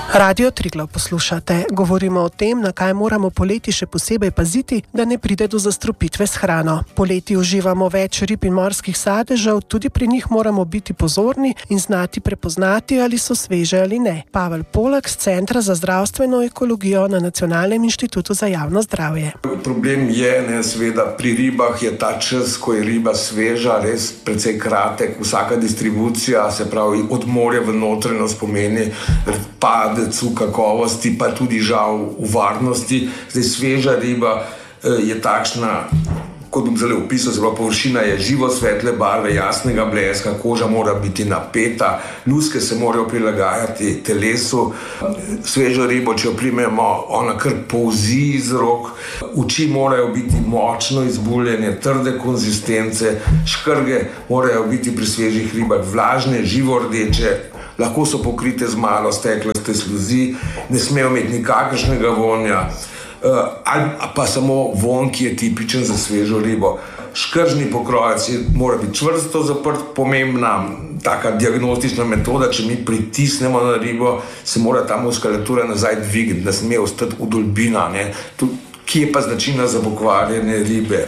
Radio Triglav poslušate. Govorimo o tem, na kaj moramo poleti še posebej paziti, da ne pride do zastrupitve s hrano. Poleti uživamo več rib in morskih sadežev, tudi pri njih moramo biti pozorni in znati prepoznati, ali so sveže ali ne. Pavel Polak z Centra za zdravstveno ekologijo na Nacionalnem inštitutu za javno zdravje. Problem je, seveda, pri ribah je ta čas, ko je riba sveža, res precej kratek. Vsaka distribucija, se pravi od morja v notranjost, pomeni padec v kakovosti, pa tudi žal v varnosti. Zdaj, sveža riba je takšna, kot bom zdaj opisal, zelo površina je živo svetle barve, jasnega bleska, koža mora biti napeta, luske se morajo prilagajati telesu. Svežo ribo, če jo primemo, ona kar polzi iz rok, oči morajo biti močno izbuljene, trde konzistence, škrge morajo biti pri svežih ribah vlažne, živo rdeče, lahko so pokrite z malo steklaste sluzi, ne smejo imeti nikakršnega vonja, ali pa samo vonj, ki je tipičen za svežo ribo. Škržni pokrojac mora biti čvrsto zaprt, pomembna taka diagnostična metoda, če mi pritisnemo na ribo, se mora ta muskulatura nazaj dvigniti, da se ne ostati udolbina, ki je pa značilna za pokvarjene ribe.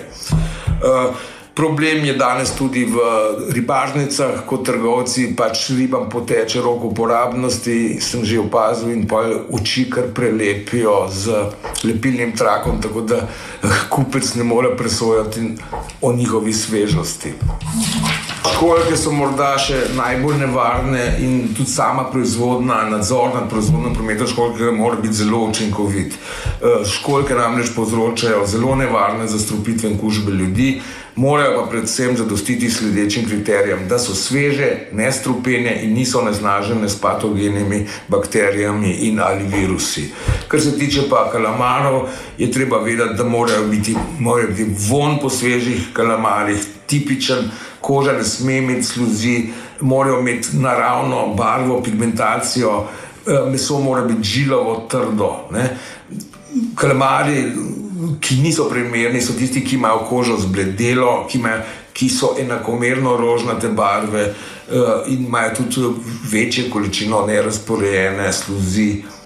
Problem je danes tudi v ribarnicah, ko trgovci pač ribam poteče rok uporabnosti, sem že opazil, in pa oči kar prelepijo z lepilnim trakom, tako da kupec ne more presojati o njihovi svežosti. Školjke so morda še najbolj nevarne in tudi sama proizvodna, nadzor nad proizvodnim prometom školjke mora biti zelo učinkovit. Školjke namreč povzročajo zelo nevarne zastrupitve in kužbe ljudi, morajo pa predvsem zadostiti sledečim kriterijem, da so sveže, nestrupene in niso onesnažene s patogenimi bakterijami in ali virusi. Kar se tiče pa kalamarov, je treba vedeti, da morajo biti vonj po svežih kalamarjih tipičen, koža ne sme imeti sluzi, morajo imeti naravno barvo, pigmentacijo, meso mora biti žilavo, trdo. Kalamarji, ki niso primerni, so tisti, ki imajo kožo zbledelo, ki so enakomerno rožnate barve in imajo tudi večjo količino nerazporejene sluzi.